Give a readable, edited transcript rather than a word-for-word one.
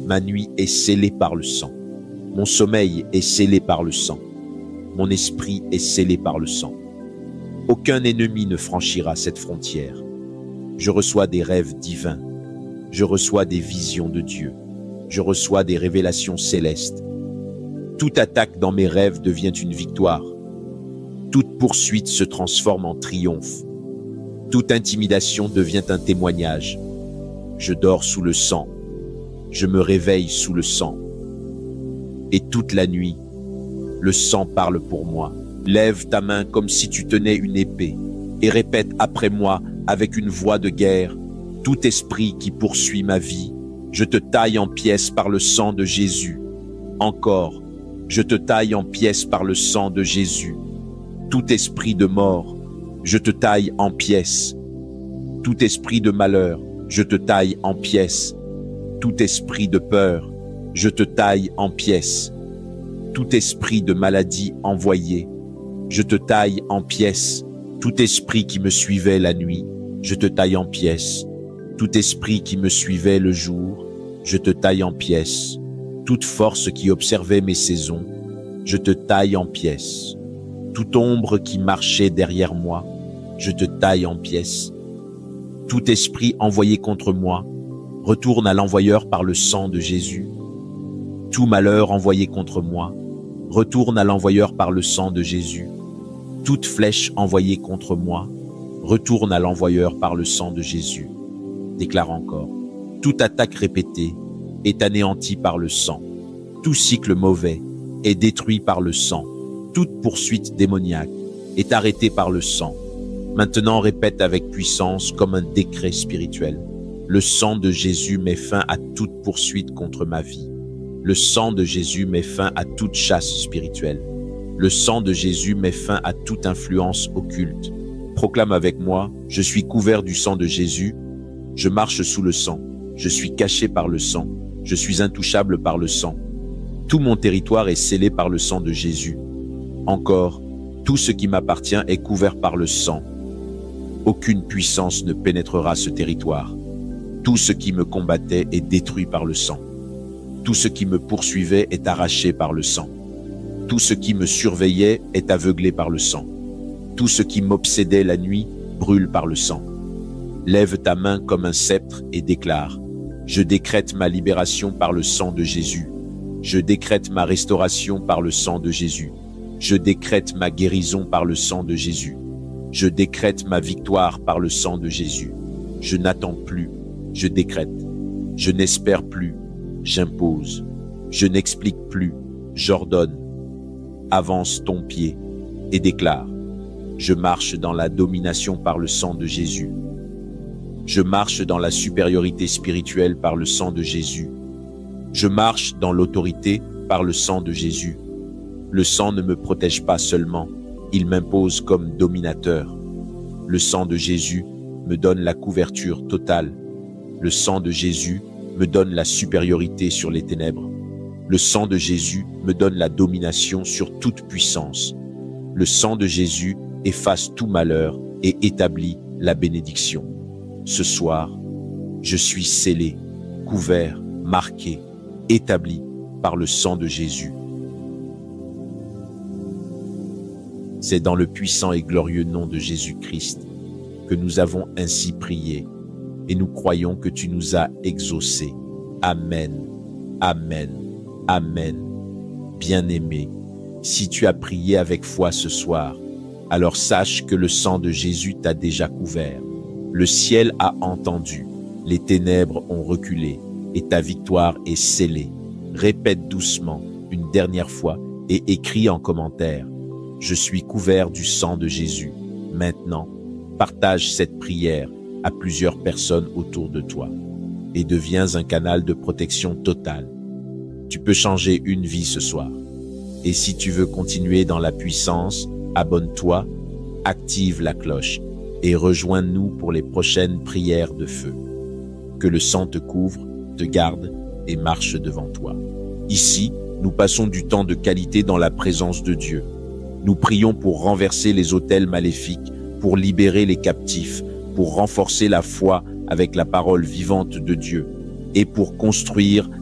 Ma nuit est scellée par le sang. Mon sommeil est scellé par le sang. Mon esprit est scellé par le sang. Aucun ennemi ne franchira cette frontière. Je reçois des rêves divins. Je reçois des visions de Dieu. Je reçois des révélations célestes. Toute attaque dans mes rêves devient une victoire. Toute poursuite se transforme en triomphe. Toute intimidation devient un témoignage. Je dors sous le sang. Je me réveille sous le sang. Et toute la nuit, le sang parle pour moi. Lève ta main comme si tu tenais une épée et répète après moi avec une voix de guerre: tout esprit qui poursuit ma vie, je te taille en pièces par le sang de Jésus. Encore, je te taille en pièces par le sang de Jésus. Tout esprit de mort, je te taille en pièces. Tout esprit de malheur, je te taille en pièces. Tout esprit de peur, je te taille en pièces. Tout esprit de maladie envoyé, je te taille en pièces. Tout esprit qui me suivait la nuit, je te taille en pièces. Tout esprit qui me suivait le jour, je te taille en pièces. Toute force qui observait mes saisons, je te taille en pièces. Toute ombre qui marchait derrière moi, je te taille en pièces. Tout esprit envoyé contre moi, retourne à l'envoyeur par le sang de Jésus. Tout malheur envoyé contre moi, retourne à l'envoyeur par le sang de Jésus. Toute flèche envoyée contre moi, retourne à l'envoyeur par le sang de Jésus. Déclare encore: toute attaque répétée est anéantie par le sang. Tout cycle mauvais est détruit par le sang. Toute poursuite démoniaque est arrêtée par le sang. Maintenant, répète avec puissance comme un décret spirituel: le sang de Jésus met fin à toute poursuite contre ma vie. Le sang de Jésus met fin à toute chasse spirituelle. Le sang de Jésus met fin à toute influence occulte. Proclame avec moi: je suis couvert du sang de Jésus, je marche sous le sang, je suis caché par le sang, je suis intouchable par le sang. Tout mon territoire est scellé par le sang de Jésus. Encore, tout ce qui m'appartient est couvert par le sang. Aucune puissance ne pénétrera ce territoire. Tout ce qui me combattait est détruit par le sang. Tout ce qui me poursuivait est arraché par le sang. Tout ce qui me surveillait est aveuglé par le sang. Tout ce qui m'obsédait la nuit brûle par le sang. Lève ta main comme un sceptre et déclare: je décrète ma libération par le sang de Jésus. Je décrète ma restauration par le sang de Jésus. Je décrète ma guérison par le sang de Jésus. Je décrète ma victoire par le sang de Jésus. Je n'attends plus, je décrète. Je n'espère plus, j'impose. Je n'explique plus, j'ordonne. Avance ton pied et déclare: je marche dans la domination par le sang de Jésus. Je marche dans la supériorité spirituelle par le sang de Jésus. Je marche dans l'autorité par le sang de Jésus. Le sang ne me protège pas seulement, il m'impose comme dominateur. Le sang de Jésus me donne la couverture totale. Le sang de Jésus me donne la supériorité sur les ténèbres. Le sang de Jésus me donne la domination sur toute puissance. Le sang de Jésus efface tout malheur et établit la bénédiction. Ce soir, je suis scellé, couvert, marqué, établi par le sang de Jésus. C'est dans le puissant et glorieux nom de Jésus-Christ que nous avons ainsi prié et nous croyons que tu nous as exaucés. Amen, amen, amen. Bien-aimé, si tu as prié avec foi ce soir, alors sache que le sang de Jésus t'a déjà couvert. Le ciel a entendu, les ténèbres ont reculé et ta victoire est scellée. Répète doucement une dernière fois et écris en commentaire: je suis couvert du sang de Jésus. Maintenant, partage cette prière à plusieurs personnes autour de toi et deviens un canal de protection totale. Tu peux changer une vie ce soir. Et si tu veux continuer dans la puissance, abonne-toi, active la cloche et rejoins-nous pour les prochaines prières de feu. Que le sang te couvre, te garde et marche devant toi. Ici, nous passons du temps de qualité dans la présence de Dieu. Nous prions pour renverser les autels maléfiques, pour libérer les captifs, pour renforcer la foi avec la parole vivante de Dieu et pour construire